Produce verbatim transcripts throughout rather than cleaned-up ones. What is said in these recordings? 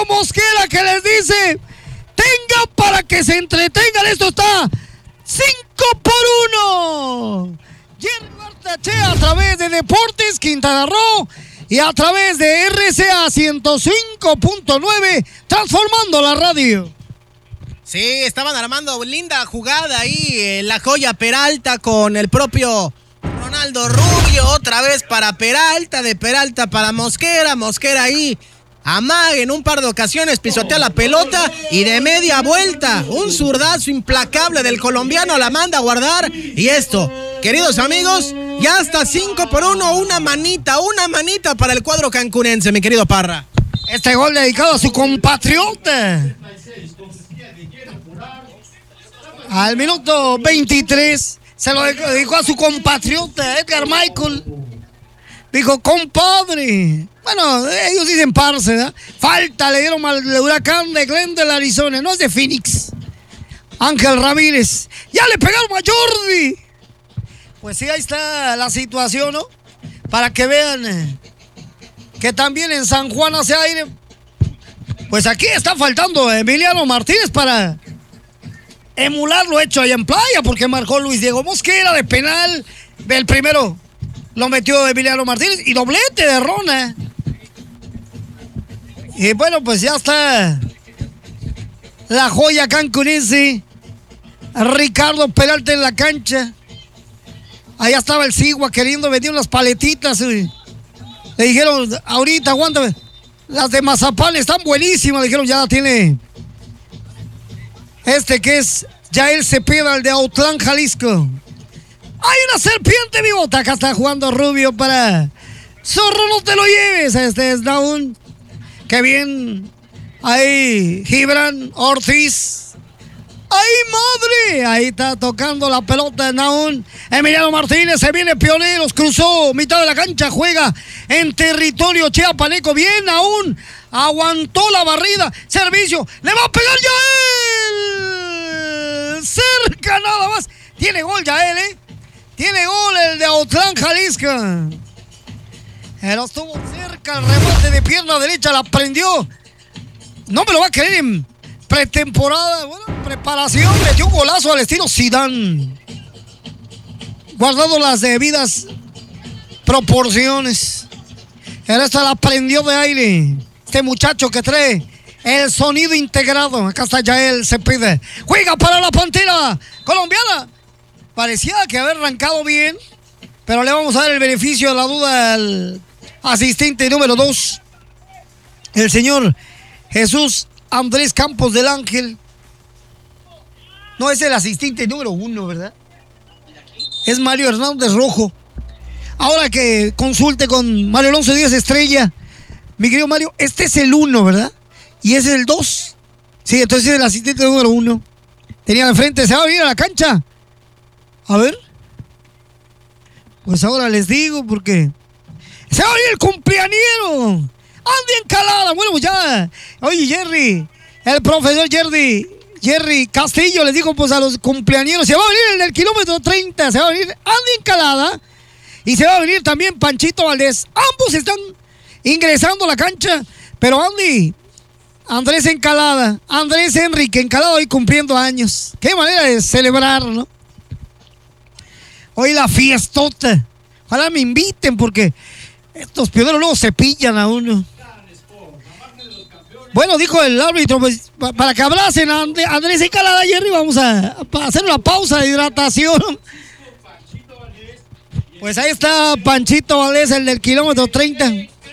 Mosquera que les dice, tenga para que se entretengan, esto está cinco por uno. Jerry Bartachea a través de Deportes Quintana Roo y a través de R C A ciento cinco punto nueve, transformando la radio. Sí, estaban armando linda jugada ahí, eh, la joya Peralta con el propio Ronaldo Rubio, otra vez para Peralta, de Peralta para Mosquera, Mosquera ahí, amaga en un par de ocasiones, pisotea la pelota y de media vuelta, un zurdazo implacable del colombiano, la manda a guardar, y esto, queridos amigos, ya hasta cinco por uno, una manita, una manita para el cuadro cancunense, mi querido Parra. Este gol dedicado a su compatriota. Al minuto veintitrés se lo dedicó a su compatriota Edgar Michael. Dijo, compadre. Bueno, ellos dicen parce, ¿verdad? Falta le dieron al Huracán de Glendale, Arizona. No es de Phoenix. Ángel Ramírez. Ya le pegaron a Jordi. Pues sí, ahí está la situación, ¿no? Para que vean eh, que también en San Juan hace aire. Pues aquí está faltando Emiliano Martínez para emular lo hecho allá en Playa, porque marcó Luis Diego Mosquera de penal. El primero lo metió Emiliano Martínez y doblete de Rona. Y bueno, pues ya está la joya cancunense, Ricardo Peralta en la cancha. Allá estaba el Sigua queriendo vender unas paletitas. Y le dijeron, ahorita aguántame, las de mazapán están buenísimas. Le dijeron, ya la tiene este que es Yael Cepeda, el de Autlán, Jalisco. Hay una serpiente vivota. Acá está jugando Rubio para Zorro, no te lo lleves. Este es Naún. Qué bien. Ahí Gibran Ortiz. ¡Ay, madre! Ahí está tocando la pelota de Naún. Emiliano Martínez, se viene Pioneros, cruzó mitad de la cancha, juega en territorio chiapaneco. Bien, Naún aguantó la barrida. Servicio, le va a pegar Yael. Cerca nada más. Tiene gol Yael, ¿eh? Tiene gol el de Autlán, Jalisco. Pero estuvo cerca, el rebote de pierna derecha, la prendió. No me lo va a creer en pretemporada, bueno, preparación, metió un golazo al estilo Zidane. Guardando las debidas proporciones. Él esta la prendió de aire. Este muchacho que trae el sonido integrado. Acá está Yael Cepeda. Juega para la Pantera colombiana. Parecía que había arrancado bien, pero le vamos a dar el beneficio de la duda al asistente número dos, el señor Jesús Andrés Campos del Ángel. No es el asistente número uno, ¿verdad? Es Mario Hernández Rojo. Ahora que consulte con Mario Alonso Díaz Estrella, mi querido Mario, este es el uno, ¿verdad? Y ese es el dos. Sí, entonces es el asistente número uno. Tenía enfrente, se va a venir a la cancha. A ver. Pues ahora les digo porque se va a venir el cumpleañero. Andy Encalada. Bueno, pues ya. Oye, Jerry, el profesor Jerry, Jerry Castillo les dijo pues a los cumpleañeros, se va a venir el del kilómetro treinta, se va a venir Andy Encalada y se va a venir también Panchito Valdés. Ambos están ingresando a la cancha, pero Andy, Andrés Encalada, Andrés Enrique Encalada hoy cumpliendo años. Qué manera de celebrar, ¿no? Hoy la fiestota. Ojalá me inviten porque estos pioneros luego se pillan a uno. Bueno, dijo el árbitro, pues, para que abracen a Andrés Encalada, Jerry, vamos a, a hacer una pausa de hidratación. Pues ahí está Panchito Valdés, el del kilómetro treinta.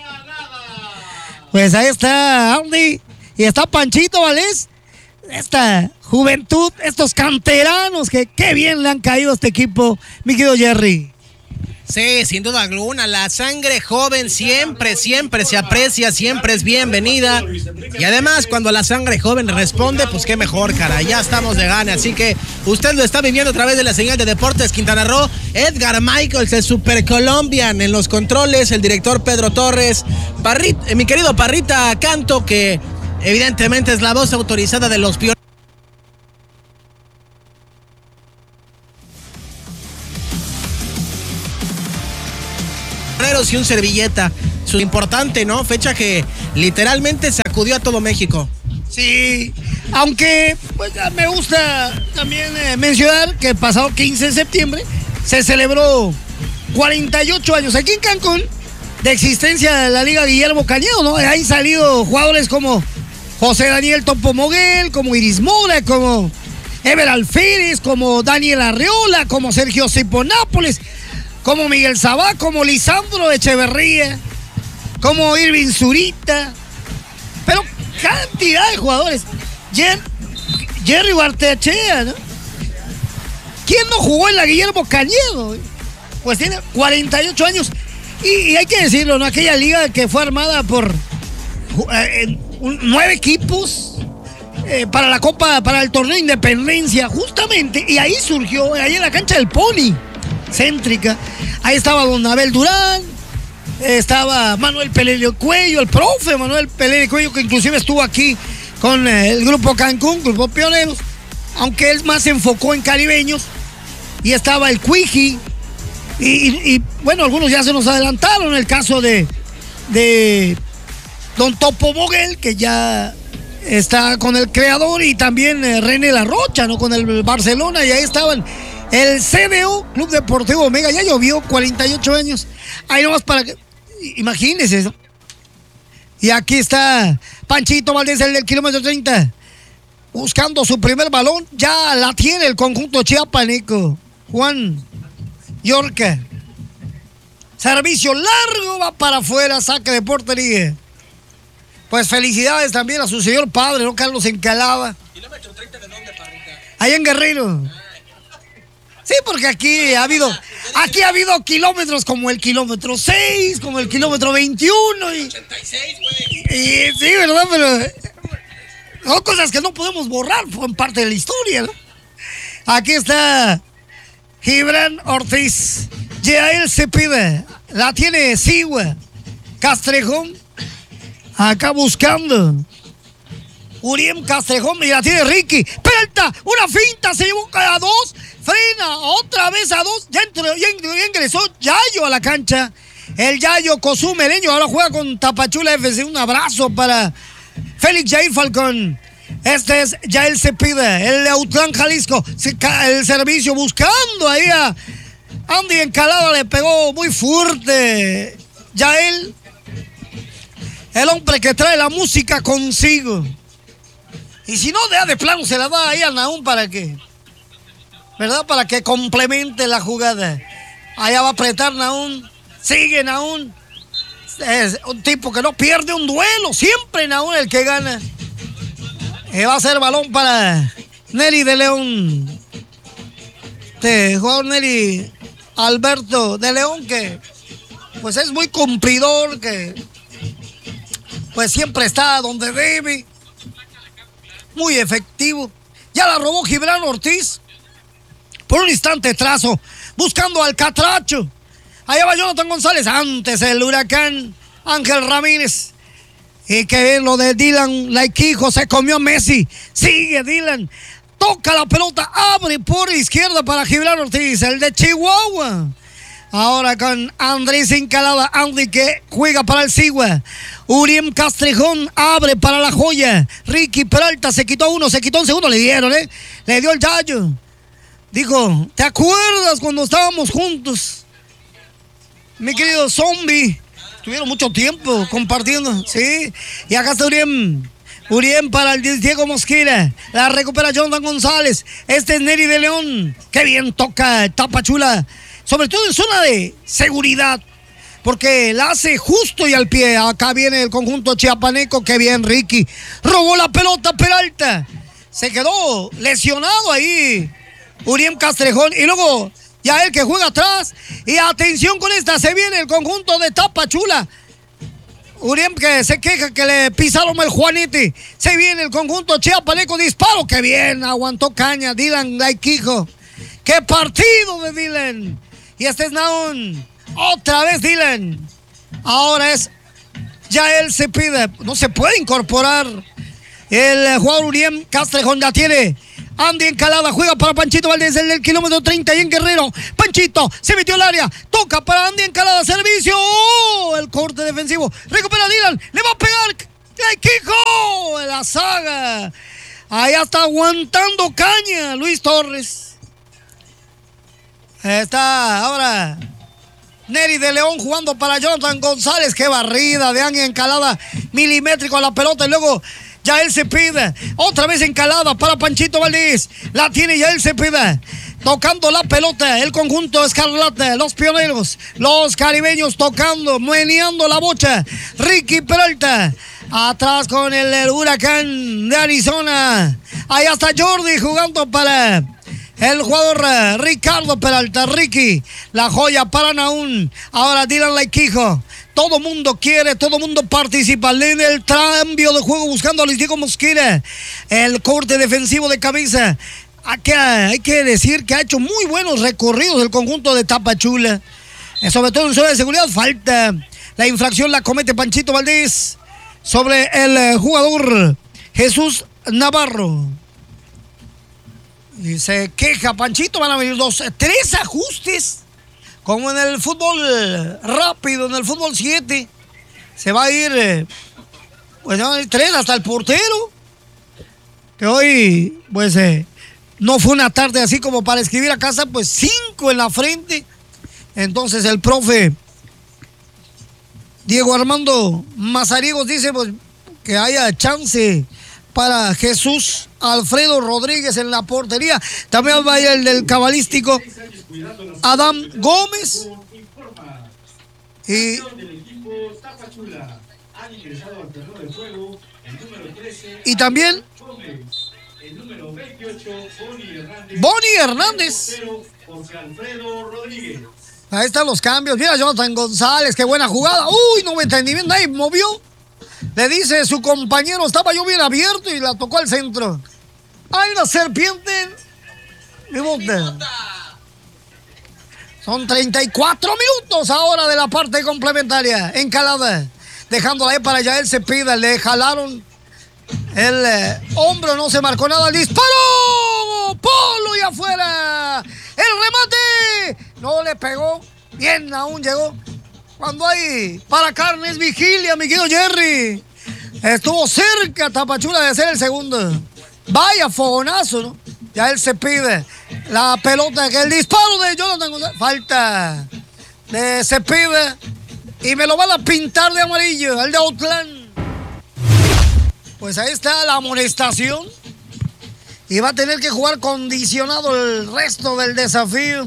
Pues ahí está Andy. Y está Panchito Valdés. Esta juventud, estos canteranos que qué bien le han caído a este equipo, mi querido Jerry. Sí, sin duda alguna, la sangre joven siempre, siempre se aprecia, siempre es bienvenida. Y además, cuando la sangre joven responde, pues qué mejor, cara, ya estamos de gana. Así que usted lo está viviendo a través de la señal de Deportes Quintana Roo. Edgar Michaels, el Super Colombian en los controles, el director Pedro Torres, Parrit, eh, mi querido Parrita Canto, que evidentemente es la voz autorizada de los pioneros. y un servilleta. Su importante, ¿no? Fecha que literalmente sacudió a todo México. Sí, aunque pues, me gusta también eh, mencionar que el pasado quince de septiembre se celebró cuarenta y ocho años aquí en Cancún de existencia de la Liga Guillermo Cañedo, ¿no? Han salido jugadores como José Daniel Topo Moguel, como Iris Mora, como Ever Alférez, como Daniel Arreola, como Sergio Sipo Nápoles, como Miguel Sabá, como Lisandro Echeverría, como Irving Zurita, pero cantidad de jugadores. Jer, Jerry Bartechea, ¿no? ¿Quién no jugó en la Guillermo Cañedo? Pues tiene cuarenta y ocho años. Y, y hay que decirlo, ¿no? Aquella liga que fue armada por eh, un, nueve equipos eh, para la Copa, para el torneo de Independencia, justamente. Y ahí surgió, ahí en la cancha del Pony, céntrica. Ahí estaba Don Abel Durán, estaba Manuel Pelelio Cuello, el profe Manuel Pelelio Cuello, que inclusive estuvo aquí con el grupo Cancún, grupo Pioneros, aunque él más se enfocó en caribeños. Y estaba el Cuiji, y, y, y bueno, algunos ya se nos adelantaron, el caso de, de Don Topo Moguel, que ya está con el creador, y también eh, René La Rocha, ¿no? Con el Barcelona, y ahí estaban el C D O, Club Deportivo Omega. Ya llovió, cuarenta y ocho años. Ahí nomás para que, imagínense eso. Y aquí está Panchito Valdés, el del kilómetro treinta, buscando su primer balón. Ya la tiene el conjunto chiapaneco. Juan Yorca. Servicio largo, va para afuera, saque de portería. Pues felicidades también a su señor padre, ¿no? Carlos Encalada. ¿Kilómetro treinta de dónde, parrita? Allá en Guerrero. Sí, porque aquí ha habido, aquí ha habido kilómetros como el kilómetro seis, como el kilómetro veintiuno. Y, ochenta y seis, güey. Y sí, ¿verdad? Pero son cosas que no podemos borrar, son parte de la historia, ¿no? Aquí está Gibran Ortiz. Yael Cepeda. La tiene Sigua. Castrejón. Acá buscando. Uriem Castrejón. Y la tiene Ricky. Peralta. Una finta. Se llevó a dos. Frena. Otra vez a dos. Ya, entró, ya ingresó Yayo a la cancha. El Yayo Cozumeleño. Ahora juega con Tapachula F C. Un abrazo para Félix Jair Falcón. Este es Yael Cepeda, el de Autlán, Jalisco. El servicio buscando ahí a Andy Encalada, le pegó muy fuerte. Yael, el hombre que trae la música consigo. Y si no, de, de plano se la da ahí a Nahum para que, ¿verdad? Para que complemente la jugada. Allá va a apretar Nahum. Sigue Nahum. Es un tipo que no pierde un duelo. Siempre Nahum el que gana. Eh, va a ser balón para Nelly de León. Este jugador Nelly Alberto de León, que pues es muy cumplidor, que pues siempre está donde debe. Muy efectivo. Ya la robó Gibran Ortiz. Por un instante trazo, buscando al Catracho. Allá va Jonathan González. Antes el Huracán Ángel Ramírez. Y que bien lo de Dylan Laiquijo, se comió a Messi. Sigue Dylan, toca la pelota, abre por izquierda para Gibran Ortiz, el de Chihuahua. Ahora con Andrés Encalada, Andy que juega para el Sigua. Uriem Castrejón abre para la Joya. Ricky Peralta se quitó uno, se quitó un segundo, le dieron, ¿eh? Le dio el Yayo. Dijo, ¿te acuerdas cuando estábamos juntos? Mi querido Zombie. Tuvieron mucho tiempo compartiendo, sí. Y acá está Uriem. Uriem para el Diego Mosquera. La recupera Jonathan González. Este es Neri de León. Qué bien toca Tapachula. Sobre todo en zona de seguridad. Porque la hace justo y al pie. Acá viene el conjunto chiapaneco. Qué bien, Ricky. Robó la pelota Peralta. Se quedó lesionado ahí Uriem Castrejón. Y luego ya él que juega atrás. Y atención con esta. Se viene el conjunto de Tapachula. Uriem que se queja que le pisaron el Juanete. Se viene el conjunto chiapaneco. Disparo. Qué bien. Aguantó caña. Dylan Laiquijo. Qué partido de Dylan. Y este es Nahum. Otra vez Dylan. Ahora es Yael Cepeda. No se puede incorporar el jugador Uriem Castrejón. Ya tiene Andy Encalada juega para Panchito Valdés en el kilómetro treinta y en Guerrero. Panchito se metió al área. Toca para Andy Encalada. Servicio. ¡Oh! El corte defensivo. Recupera Dylan. Le va a pegar. ¡Ay, Quijo! La saga. Allá está aguantando caña Luis Torres. Está ahora Neri de León jugando para Jonathan González. Qué barrida de Andy Encalada. Milimétrico a la pelota y luego Yael Cepeda, otra vez Encalada para Panchito Valdés, la tiene Yael Cepeda, tocando la pelota, el conjunto escarlata, los pioneros, los caribeños tocando, meneando la bocha, Ricky Peralta, atrás con el, el huracán de Arizona, allá está Jordi jugando para el jugador uh, Ricardo Peralta, Ricky, la joya para Naún, ahora Dylan Laiquijo. Todo mundo quiere, todo mundo participa en el cambio de juego buscando a Luis Diego Mosquera. El corte defensivo de cabeza. Aquí hay que decir que ha hecho muy buenos recorridos el conjunto de Tapachula. Sobre todo en zona de seguridad falta. La infracción la comete Panchito Valdés sobre el jugador Jesús Navarro. Y se queja Panchito, van a venir dos, tres ajustes. Como en el fútbol rápido, en el fútbol siete, se va a ir, eh, pues van a ir tres hasta el portero. Que hoy, pues, eh, no fue una tarde así como para escribir a casa, pues cinco en la frente. Entonces el profe Diego Armando Mazariegos dice, pues, que haya chance para Jesús Alfredo Rodríguez en la portería. También va a ir el del cabalístico Adam Gómez. Y, y también Boni Hernández. Ahí están los cambios. Mira Jonathan González, qué buena jugada. Uy, no me entendí bien, nadie movió. Le dice su compañero, estaba yo bien abierto y la tocó al centro. Hay una serpiente. Mi bota. Son treinta y cuatro minutos ahora de la parte complementaria. Encalada, dejándola ahí para Yael Cepeda. Le jalaron el eh, hombro, no se marcó nada. El disparo. Polo y afuera. El remate. No le pegó. Bien, aún llegó. Cuando hay para carnes vigilia, mi querido Jerry. Estuvo cerca Tapachula de hacer el segundo. Vaya fogonazo, ¿no? Ya él se pide la pelota, que el disparo de Jonathan González. Falta de Cepeda. Y me lo van a pintar de amarillo, el de Autlán. Pues ahí está la amonestación. Y va a tener que jugar condicionado el resto del desafío.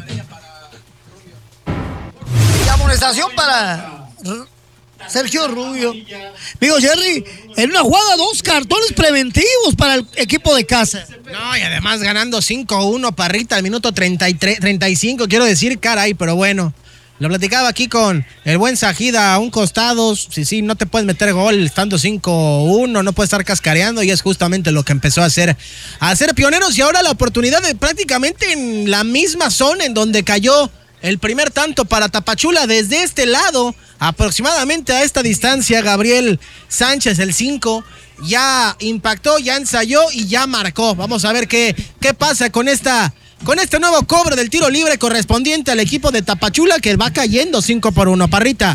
Y amonestación para Sergio Rubio. Digo, Jerry, en una jugada, dos cartones preventivos para el equipo de casa. No, y además ganando cinco uno, Parrita, al minuto treinta y tres, treinta y cinco, quiero decir, caray, pero bueno. Lo platicaba aquí con el buen Sajida a un costado. Sí, sí, no te puedes meter gol estando cinco uno, no puedes estar cascareando, y es justamente lo que empezó a hacer, a hacer Pioneros, y ahora la oportunidad de prácticamente en la misma zona en donde cayó el primer tanto para Tapachula, desde este lado, aproximadamente a esta distancia, Gabriel Sánchez, el cinco, ya impactó, ya ensayó y ya marcó. Vamos a ver qué, qué pasa con esta... Con este nuevo cobro del tiro libre correspondiente al equipo de Tapachula, que va cayendo cinco por uno, Parrita.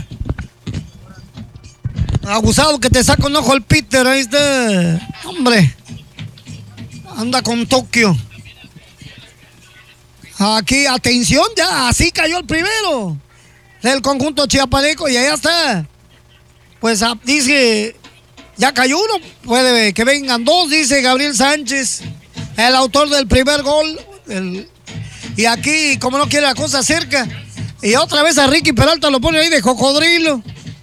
Abusado que te saca un ojo el Peter, ahí está. Hombre, anda con Tokio. Aquí, atención, ya, así cayó el primero del conjunto chiapaneco y allá está. Pues dice, ya cayó uno, puede que vengan dos, dice Gabriel Sánchez, el autor del primer gol. El, y aquí, como no quiere la cosa cerca, y otra vez a Ricky Peralta lo pone ahí de cocodrilo.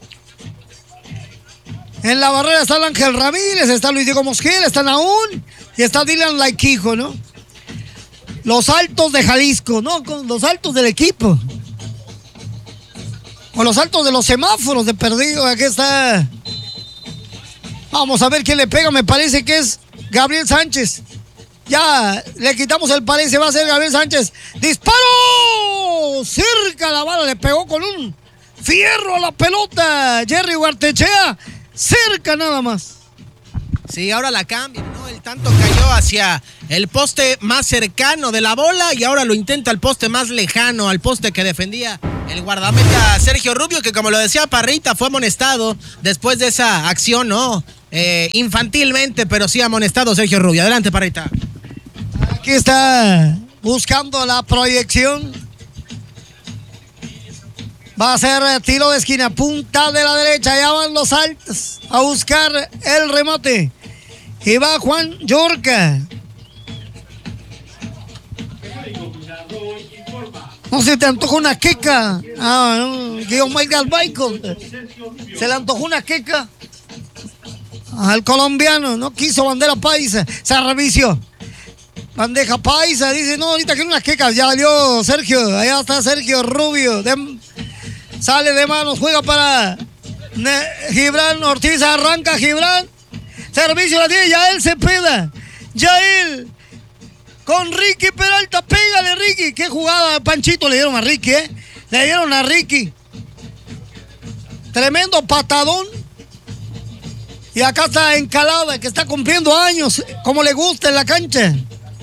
En la barrera está el Ángel Ramírez, está Luis Diego Mosquera, está Naún y está Dylan Laiquijo, ¿no? Los altos de Jalisco, ¿no? Con los altos del equipo. Con los altos de los semáforos de perdido. Aquí está. Vamos a ver quién le pega, me parece que es Gabriel Sánchez. Ya le quitamos el parece, va a ser Gabriel Sánchez. ¡Disparo! Cerca la bala, le pegó con un fierro a la pelota. Jerry Huartechea, cerca nada más. Sí, ahora la cambia, ¿no? El tanto cayó hacia el poste más cercano de la bola y ahora lo intenta al poste más lejano, al poste que defendía el guardameta Sergio Rubio, que como lo decía Parrita, fue amonestado después de esa acción, ¿no? Eh, infantilmente, pero sí amonestado Sergio Rubio. Adelante, Parrita. Aquí está buscando la proyección. Va a ser tiro de esquina, punta de la derecha. Ya van los altos a buscar el remate. Y va Juan Yorca. No se te antoja una queca. Ah, no, Guillaume Michael. Se le antojó una queca al colombiano. No quiso bandera paisa. Servicio. Bandeja paisa. Dice, no, ahorita quiero unas quecas. Ya salió Sergio. Allá está Sergio Rubio. De, sale de manos. Juega para ne, Gibran Ortiz. Arranca Gibran. Servicio la tiene Yael Cepeda. Yael. Con Ricky Peralta, pégale Ricky. Qué jugada, Panchito, le dieron a Ricky, ¿eh? Le dieron a Ricky. Tremendo patadón. Y acá está Encalada, que está cumpliendo años, como le gusta en la cancha.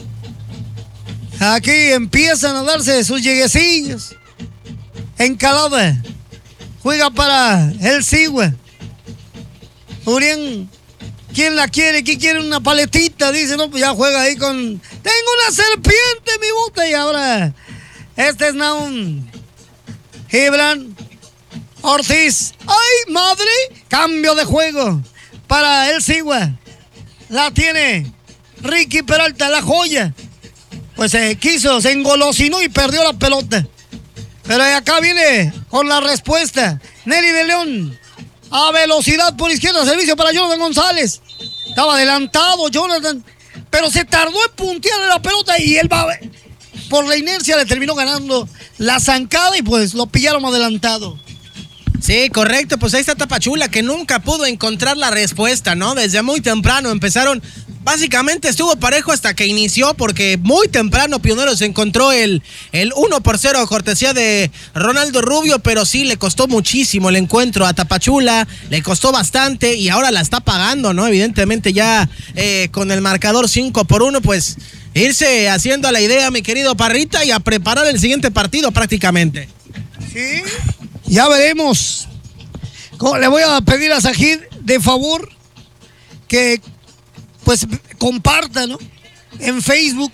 Aquí empiezan a darse sus lleguecillos. Encalada. Juega para el Sigüe. Urián. ¿Quién la quiere? ¿Quién quiere una paletita? Dice, no, pues ya juega ahí con... Tengo una serpiente en mi bota y ahora... Este es Naun. Gibran Ortiz. ¡Ay, madre! Cambio de juego para el Sigua. La tiene Ricky Peralta, la joya. Pues se quiso, se engolosinó y perdió la pelota. Pero acá viene con la respuesta. Nelly de León. A velocidad por izquierda, servicio para Jonathan González. Estaba adelantado Jonathan, pero se tardó en puntearle la pelota y él va, por la inercia le terminó ganando la zancada y pues lo pillaron adelantado. Sí, correcto, pues ahí está Tapachula, que nunca pudo encontrar la respuesta, ¿no? Desde muy temprano empezaron, básicamente estuvo parejo hasta que inició, porque muy temprano Pioneros encontró el, el uno por cero, cortesía de Ronaldo Rubio, pero sí le costó muchísimo el encuentro a Tapachula, le costó bastante y ahora la está pagando, ¿no? Evidentemente ya eh, con el marcador cinco por uno, pues irse haciendo a la idea, mi querido Parrita, y a preparar el siguiente partido prácticamente. Sí. Ya veremos. Le voy a pedir a Sajid de favor que pues comparta, ¿no? En Facebook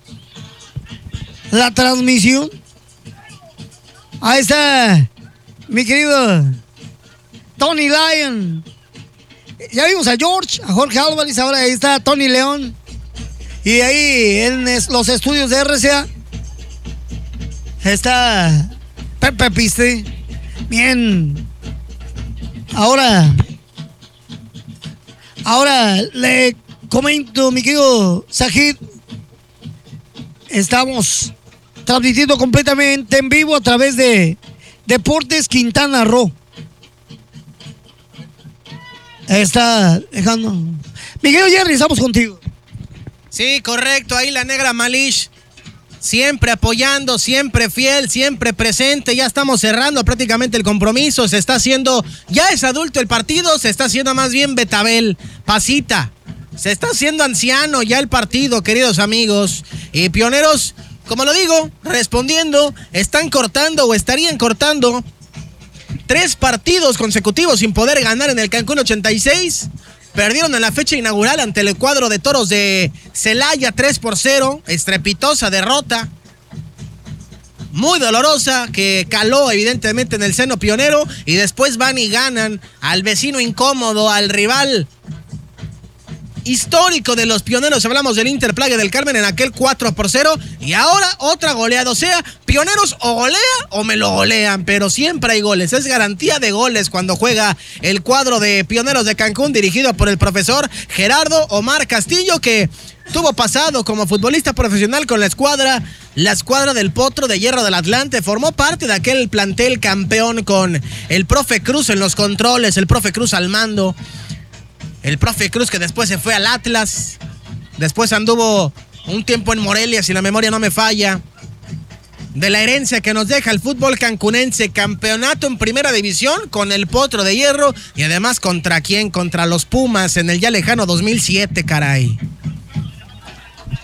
la transmisión. Ahí está mi querido Tony Lyon. Ya vimos a George, a Jorge Álvarez, ahora ahí está Tony León. Y ahí en los estudios de R C A está Pepe Piste. Bien. Ahora, ahora le comento, mi querido Sajid, estamos transmitiendo completamente en vivo a través de Deportes Quintana Roo. Está dejando. Mi querido Jerry, estamos contigo. Sí, correcto, ahí la negra Malish. Siempre apoyando, siempre fiel, siempre presente. Ya estamos cerrando prácticamente el compromiso. Se está haciendo, ya es adulto el partido, se está haciendo más bien Betabel, pasita. Se está haciendo anciano ya el partido, queridos amigos. Y Pioneros, como lo digo, respondiendo, están cortando o estarían cortando tres partidos consecutivos sin poder ganar en el Cancún ochenta y seis. Perdieron en la fecha inaugural ante el cuadro de Toros de Celaya tres por cero. Estrepitosa derrota. Muy dolorosa, que caló evidentemente en el seno pionero. Y después van y ganan al vecino incómodo, al rival histórico de los Pioneros. Hablamos del Inter Playa del Carmen en aquel cuatro por cero. Y ahora otra goleada. O sea, Pioneros o golea o me lo golean. Pero siempre hay goles. Es garantía de goles cuando juega el cuadro de Pioneros de Cancún, dirigido por el profesor Gerardo Omar Castillo, que tuvo pasado como futbolista profesional con la escuadra, la escuadra del Potro de Hierro del Atlante. Formó parte de aquel plantel campeón con el profe Cruz en los controles, el profe Cruz al mando. El profe Cruz, que después se fue al Atlas. Después anduvo un tiempo en Morelia, si la memoria no me falla. De la herencia que nos deja el fútbol cancunense. Campeonato en primera división con el Potro de Hierro. Y además, ¿contra quién? Contra los Pumas en el ya lejano dos mil siete, caray.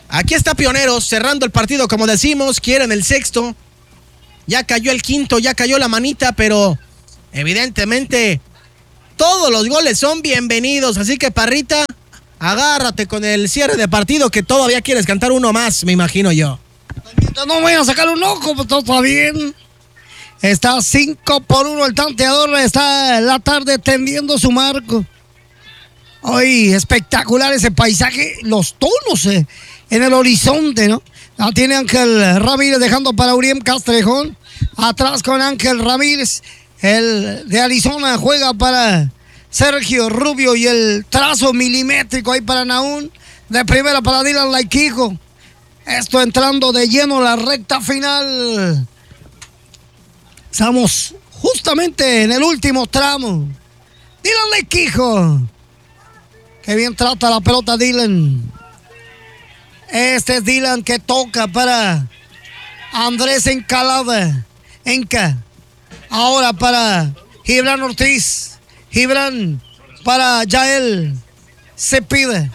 aquí está Pioneros cerrando el partido, como decimos, quieren el sexto. Ya cayó el quinto, ya cayó la manita, pero evidentemente todos los goles son bienvenidos. Así que, Parrita, agárrate con el cierre de partido, que todavía quieres cantar uno más, me imagino yo. Mientras no voy a sacar un ojo, pues todo está bien. Está cinco por uno el tanteador, está la tarde tendiendo su marco. Hoy espectacular ese paisaje, los tonos eh, en el horizonte, ¿no? La tiene Ángel Ramírez dejando para Uriem Castrejón. Atrás con Ángel Ramírez. El de Arizona juega para Sergio Rubio y el trazo milimétrico ahí para Naún. De primera para Dylan Laiquijo. Esto entrando de lleno a la recta final. Estamos justamente en el último tramo. Dylan Laiquijo. Qué bien trata la pelota Dylan. Este es Dylan que toca para Andrés Encalada. Enca. Ahora para Gibran Ortiz. Gibran para Yael Cepeda.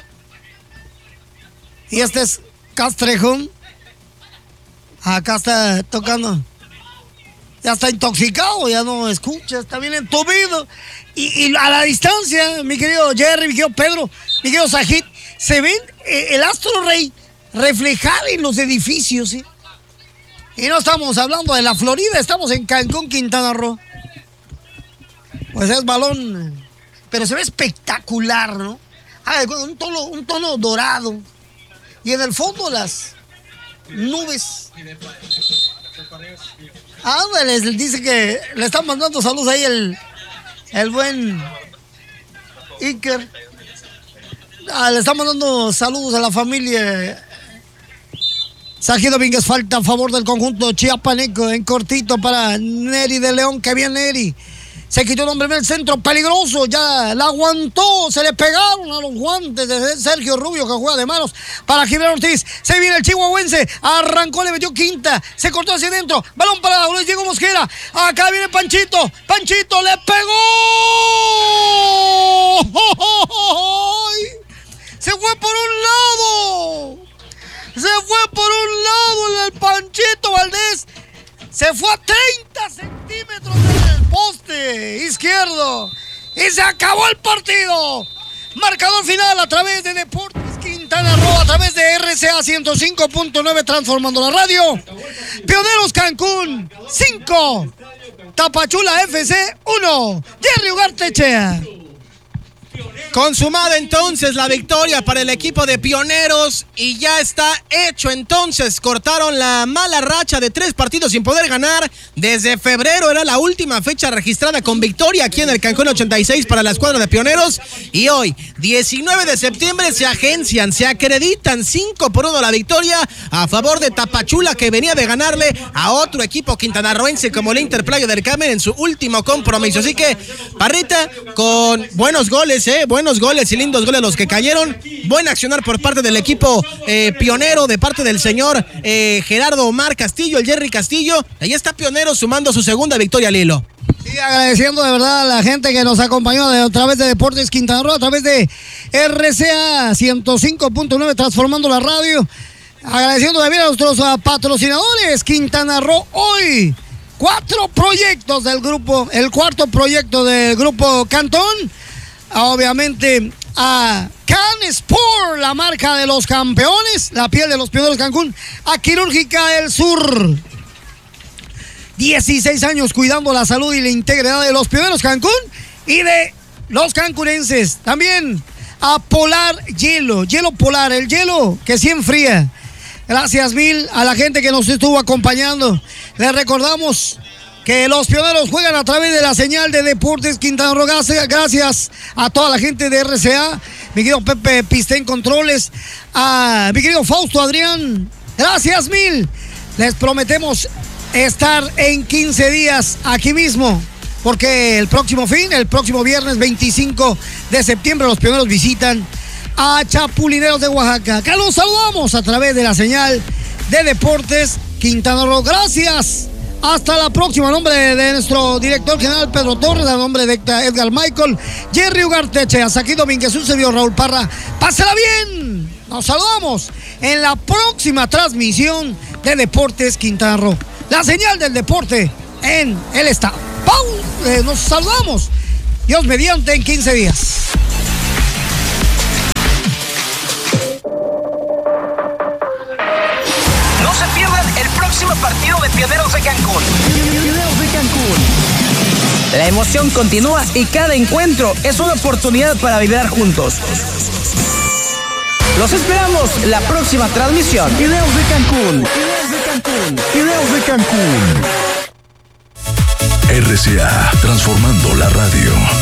Y este es Castrejón. Acá está tocando. Ya está intoxicado, ya no escucha, está bien entumido. Y, y a la distancia, mi querido Jerry, mi querido Pedro, mi querido Sajid, se ven eh, el Astro Rey reflejar en los edificios, ¿sí? Y no estamos hablando de la Florida, estamos en Cancún, Quintana Roo. Pues es balón, pero se ve espectacular, ¿no? Ah, un tono, un tono dorado. Y en el fondo las nubes. Ah, les dice que le están mandando saludos ahí el, el buen Iker. Ah, le están mandando saludos a la familia. Sajid Domínguez, falta a favor del conjunto chiapaneco en cortito para Neri de León. Que bien Neri. Se quitó el hombre en el centro, peligroso, ya la aguantó, se le pegaron a los guantes de Sergio Rubio, que juega de manos para Gibran Ortiz. Se viene el chihuahuense, arrancó, le metió quinta, se cortó hacia adentro, balón para Luis Diego Mosquera. Acá viene Panchito, Panchito le pegó. Se fue por un lado, se fue por un lado el Panchito Valdés. Se fue a treinta centímetros del poste izquierdo. Y se acabó el partido. Marcador final a través de Deportes Quintana Roo, a través de R C A ciento cinco punto nueve, transformando la radio. Pioneros Cancún, cinco. Tapachula F C, uno. Jerry Ugartechea. Consumada entonces la victoria para el equipo de Pioneros y ya está hecho entonces. Cortaron la mala racha de tres partidos sin poder ganar. Desde febrero era la última fecha registrada con victoria aquí en el Cancún ochenta y seis para la escuadra de Pioneros. Y hoy, diecinueve de septiembre, se agencian, se acreditan cinco por uno la victoria a favor de Tapachula, que venía de ganarle a otro equipo quintanarroense como el Interplayo del Carmen en su último compromiso. Así que, Parrita, con buenos goles, eh, buenos goles y lindos goles los que cayeron. Buen accionar por parte del equipo eh, Pionero, de parte del señor eh, Gerardo Omar Castillo, el Jerry Castillo. Ahí está Pionero sumando su segunda victoria al hilo. Sí, agradeciendo de verdad a la gente que nos acompañó a través de Deportes Quintana Roo, a través de R C A ciento cinco punto nueve, transformando la radio. Agradeciendo también a nuestros uh, patrocinadores. Quintana Roo hoy. Cuatro proyectos del grupo, el cuarto proyecto del grupo Cantón. Obviamente a Can Sport, la marca de los campeones, la piel de los Pioneros Cancún. A Quirúrgica del Sur, dieciséis años cuidando la salud y la integridad de los Pioneros Cancún y de los cancunenses. También a Polar Hielo, hielo polar, el hielo que sí enfría. Gracias mil a la gente que nos estuvo acompañando. Les recordamos que los Pioneros juegan a través de la señal de Deportes Quintana Roo. Gracias a toda la gente de R C A, mi querido Pepe Pistén Controles, a mi querido Fausto Adrián. Gracias mil. Les prometemos estar en quince días aquí mismo, porque el próximo fin, el próximo viernes veinticinco de septiembre, los Pioneros visitan a Chapulineros de Oaxaca. Acá los saludamos a través de la señal de Deportes Quintana Roo. Gracias Hasta la próxima. A nombre de nuestro director general Pedro Torres, a nombre de Edgar Michael, Jerry Ugarteche, hasta aquí Domínguez, un servidor Raúl Parra. ¡Pásela bien! Nos saludamos en la próxima transmisión de Deportes Quintana Roo. La señal del deporte en el estado. ¡Pau! Eh, nos saludamos. Dios mediante en quince días. No se pierdan el próximo partido de Pioneros de Cancún. Pioneros de Cancún. La emoción continúa y cada encuentro es una oportunidad para vibrar juntos. Los esperamos la próxima transmisión. Pioneros de Cancún. Pioneros de Cancún. Pioneros de Cancún. R C A, transformando la radio.